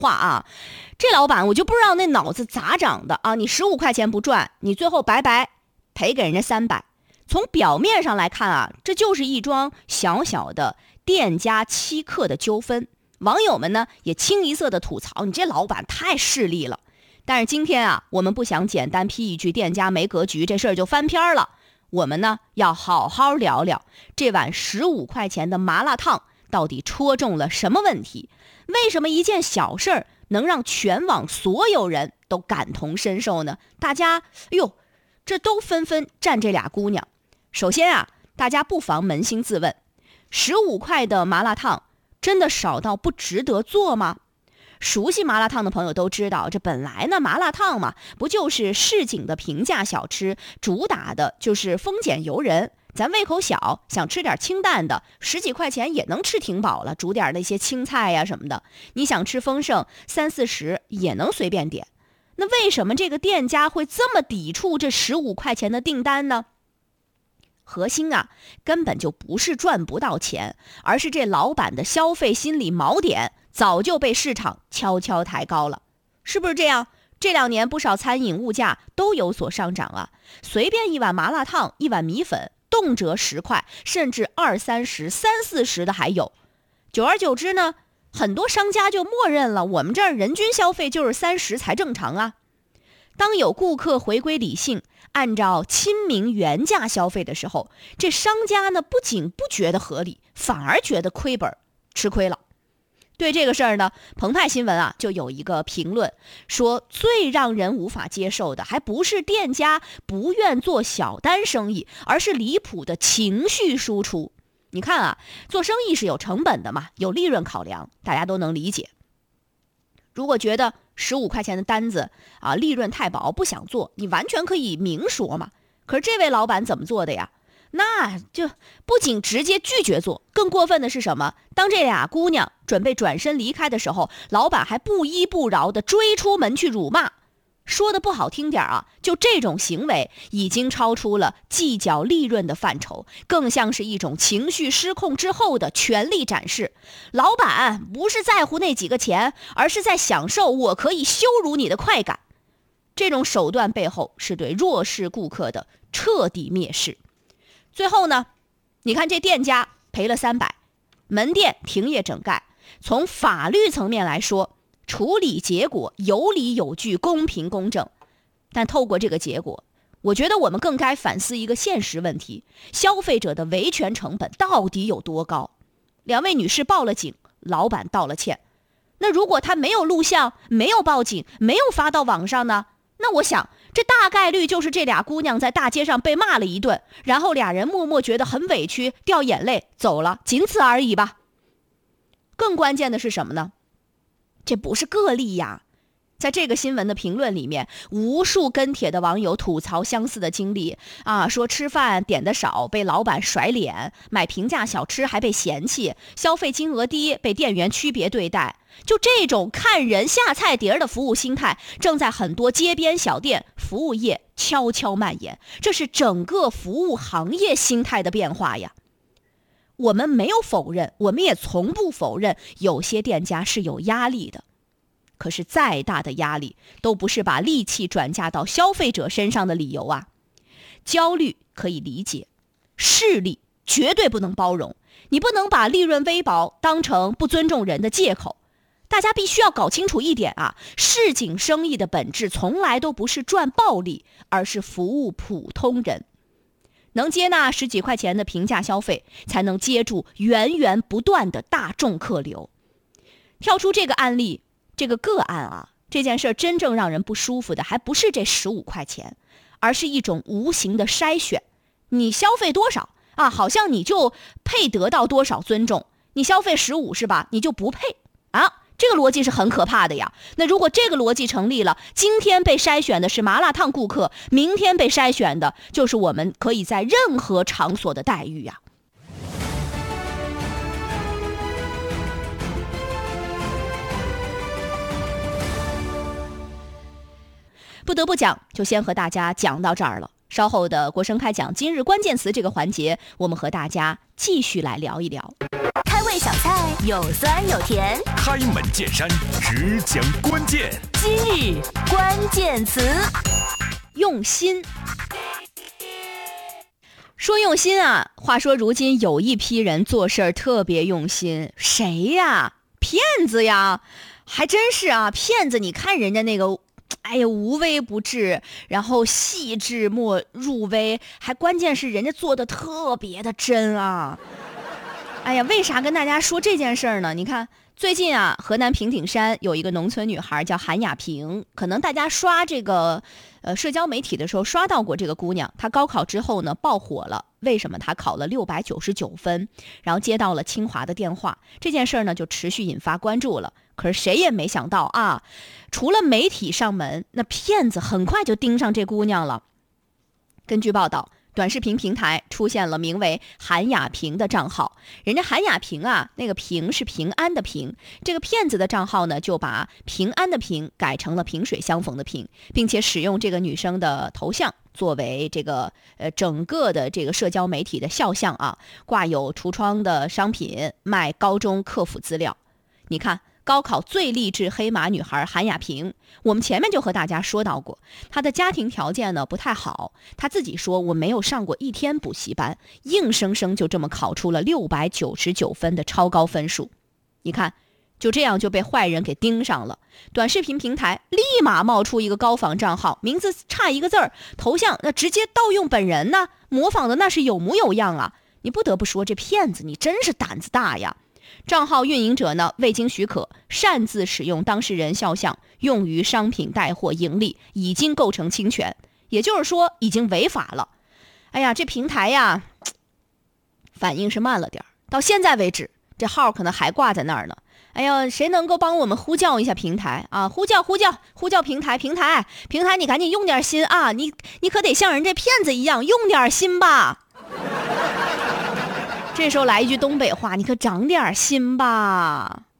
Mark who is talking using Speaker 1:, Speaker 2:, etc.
Speaker 1: 话啊，这老板我就不知道那脑子咋长的啊！你15块钱不赚，你最后白白赔给人家300。从表面上来看啊，这就是一桩小小的店家欺客的纠纷。网友们呢也清一色的吐槽，你这老板太势利了。但是今天啊，我们不想简单批一句店家没格局，这事儿就翻篇了。我们呢要好好聊聊这碗15块钱的麻辣烫到底戳中了什么问题？为什么一件小事儿能让全网所有人都感同身受呢？大家这都纷纷站这俩姑娘。首先啊，大家不妨扪心自问，15块的麻辣烫真的少到不值得做吗？熟悉麻辣烫的朋友都知道，这本来呢麻辣烫嘛，不就是市井的平价小吃，主打的就是丰俭由人。咱胃口小，想吃点清淡的，10几块钱也能吃挺饱了，煮点那些青菜呀什么的。你想吃丰盛，30、40也能随便点。那为什么这个店家会这么抵触这15块钱的订单呢？核心啊，根本就不是赚不到钱，而是这老板的消费心理锚点早就被市场悄悄抬高了，是不是这样？这2年不少餐饮物价都有所上涨啊，随便一碗麻辣烫、一碗米粉，动辄10块，甚至20、30、30、40的还有。久而久之呢，很多商家就默认了我们这儿人均消费就是30才正常啊。当有顾客回归理性，按照亲民原价消费的时候，这商家呢不仅不觉得合理，反而觉得亏本，吃亏了。对这个事儿呢，澎湃新闻啊就有一个评论说，最让人无法接受的还不是店家不愿做小单生意，而是离谱的情绪输出。你看啊，做生意是有成本的嘛，有利润考量，大家都能理解。如果觉得15块钱的单子啊，利润太薄不想做，你完全可以明说嘛。可是这位老板怎么做的呀？那就不仅直接拒绝做，更过分的是什么？当这俩姑娘准备转身离开的时候，老板还不依不饶地追出门去辱骂。说的不好听点啊，就这种行为已经超出了计较利润的范畴，更像是一种情绪失控之后的权力展示。老板不是在乎那几个钱，而是在享受我可以羞辱你的快感。这种手段背后是对弱势顾客的彻底蔑视。最后呢，你看这店家赔了300，门店停业整盖。从法律层面来说，处理结果有理有据，公平公正。但透过这个结果，我觉得我们更该反思一个现实问题：消费者的维权成本到底有多高？2位女士报了警，老板道了歉。那如果他没有录像，没有报警，没有发到网上呢？那我想这大概率就是这俩姑娘在大街上被骂了一顿，然后俩人默默觉得很委屈，掉眼泪走了，仅此而已吧。更关键的是什么呢？这不是个例呀。在这个新闻的评论里面，无数跟帖的网友吐槽相似的经历啊，说吃饭点的少被老板甩脸，买平价小吃还被嫌弃，消费金额低被店员区别对待。就这种看人下菜碟的服务心态，正在很多街边小店服务业悄悄蔓延，这是整个服务行业心态的变化呀。我们没有否认，我们也从不否认有些店家是有压力的。可是再大的压力都不是把戾气转嫁到消费者身上的理由啊。焦虑可以理解，势利绝对不能包容。你不能把利润微薄当成不尊重人的借口。大家必须要搞清楚一点啊，市井生意的本质从来都不是赚暴利，而是服务普通人。能接纳10几块钱的平价消费，才能接住源源不断的大众客流。跳出这个案例，这个个案啊，这件事真正让人不舒服的还不是这15块钱，而是一种无形的筛选。你消费多少啊，好像你就配得到多少尊重。你消费15是吧，你就不配啊。这个逻辑是很可怕的呀。那如果这个逻辑成立了，今天被筛选的是麻辣烫顾客，明天被筛选的就是我们可以在任何场所的待遇呀。不得不讲，就先和大家讲到这儿了。稍后的国声开讲今日关键词这个环节，我们和大家继续来聊一聊。
Speaker 2: 味小菜，有酸有甜。
Speaker 3: 开门见山，只讲关键。
Speaker 2: 今日关键词，
Speaker 1: 用心。说用心啊，话说如今有一批人做事儿特别用心，谁呀？骗子呀！还真是啊，骗子，你看人家那个，哎呀，无微不至，然后细致莫入微，还关键是人家做的特别的真啊。哎呀，为啥跟大家说这件事儿呢？你看最近啊，河南平顶山有一个农村女孩叫韩雅萍，可能大家刷这个社交媒体的时候刷到过这个姑娘。她高考之后呢爆火了，为什么？她考了699分，然后接到了清华的电话，这件事儿呢就持续引发关注了。可是谁也没想到啊，除了媒体上门，那骗子很快就盯上这姑娘了。根据报道，短视频平台出现了名为韩雅萍的账号，人家韩雅萍啊，那个萍是平安的平，这个骗子的账号呢就把平安的平改成了萍水相逢的萍，并且使用这个女生的头像作为这个整个的这个社交媒体的肖像啊，挂有橱窗的商品，卖高中客服资料。你看高考最励志黑马女孩韩雅萍，我们前面就和大家说到过，她的家庭条件呢不太好，她自己说我没有上过一天补习班，硬生生就这么考出了699分的超高分数。你看就这样就被坏人给盯上了，短视频平台立马冒出一个高仿账号，名字差一个字儿，头像那直接盗用本人呢，模仿的那是有模有样啊。你不得不说这骗子你真是胆子大呀。账号运营者呢未经许可擅自使用当事人肖像用于商品带货盈利，已经构成侵权，也就是说已经违法了。哎呀，这平台呀反应是慢了点，到现在为止这号可能还挂在那儿呢。哎呀，谁能够帮我们呼叫一下平台啊？呼叫平台，你赶紧用点心啊！你可得像人这骗子一样用点心吧。这时候来一句东北话，你可长点心吧。